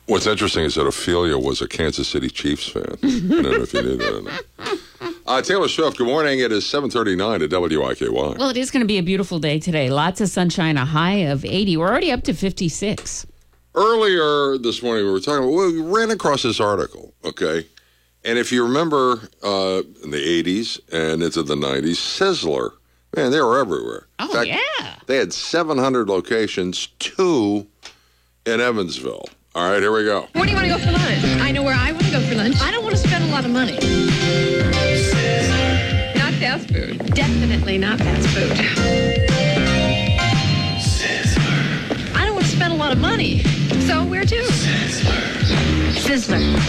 What's interesting is that Ophelia was a Kansas City Chiefs fan. I don't know if you knew that or not. Taylor Swift, good morning. It is 7:39 at WIKY. Well, it is going to be a beautiful day today. Lots of sunshine, a high of 80. We're already up to 56. Earlier this morning, we ran across this article, okay? And if you remember in the 80s and into the 90s, Sizzler, man, they were everywhere. Oh, in fact, yeah. They had 700 locations, 2 in Evansville. All right, here we go. Where do you want to go for lunch? I know where I want to go for lunch. I don't want to spend a lot of money. Not fast food. Definitely not fast food. Sizzler. I don't want to spend a lot of money. So where to? Sizzler.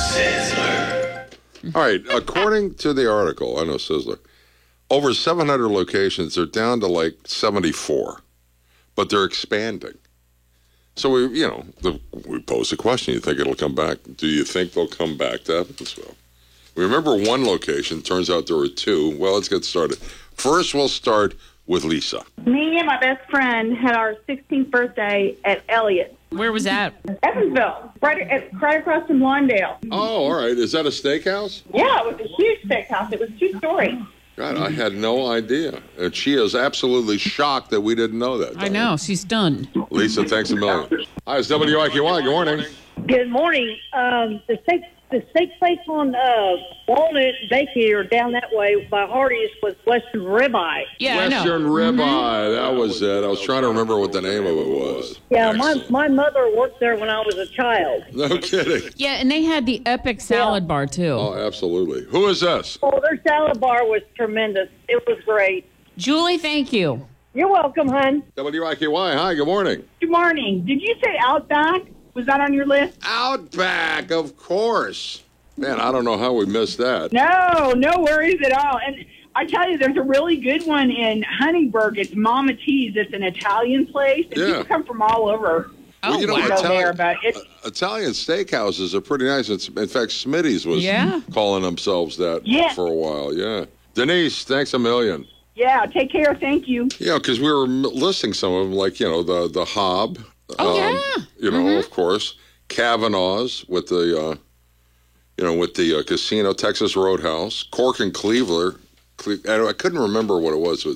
All right, according to the article, I know Sizzler, over 700 locations, they're down to like 74, but they're expanding. So we pose the question, you think it'll come back? Do you think they'll come back to Evansville? We remember one location, turns out there were 2. Well, let's get started. First, we'll start with Lisa. Me and my best friend had our 16th birthday at Elliott's. Where was that? Evansville, right across from Lawndale. Oh, all right. Is that a steakhouse? Yeah, it was a huge steakhouse. It was 2-story. God, I had no idea. And she is absolutely shocked that we didn't know that. I know. She's stunned. Lisa, thanks a million. Hi, it's WIKY. Good morning. Good morning. The steak place on Walnut Bakery down that way by Hardee's was Western Ribeye. Yeah, I know. Western Ribeye. That was it. I was trying to remember what the name of it was. Yeah, Excellent. my mother worked there when I was a child. No kidding. Yeah, and they had the epic salad bar, too. Oh, absolutely. Who is this? Oh, their salad bar was tremendous. It was great. Julie, thank you. You're welcome, hon. WIKY. Hi, good morning. Good morning. Did you say Outback? Was that on your list? Outback, of course. Man, I don't know how we missed that. No worries at all. And I tell you, there's a really good one in Huntingburg. It's Mama T's. It's an Italian place. And people come from all over. Oh, Well, wow. Italian steakhouses are pretty nice. In fact, Smitty's was calling themselves that for a while. Yeah. Denise, thanks a million. Yeah, take care. Thank you. Yeah, because we were listing some of them, like, the Hob. Of course. Kavanaugh's with the, casino, Texas Roadhouse. Cork and Cleveland. I couldn't remember what it was.